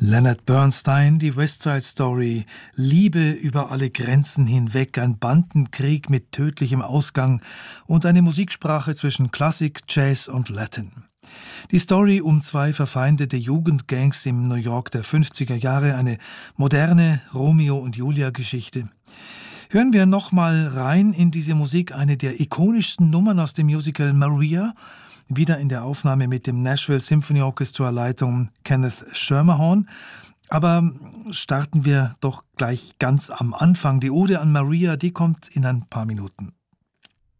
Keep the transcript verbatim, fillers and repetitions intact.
Leonard Bernstein, die West Side Story, Liebe über alle Grenzen hinweg, ein Bandenkrieg mit tödlichem Ausgang und eine Musiksprache zwischen Klassik, Jazz und Latin. Die Story um zwei verfeindete Jugendgangs im New York der fünfziger Jahre, eine moderne Romeo und Julia-Geschichte. Hören wir nochmal rein in diese Musik, eine der ikonischsten Nummern aus dem Musical Maria, wieder in der Aufnahme mit dem Nashville Symphony Orchestra Leitung Kenneth Schermerhorn. Aber starten wir doch gleich ganz am Anfang. Die Ode an Maria, die kommt in ein paar Minuten.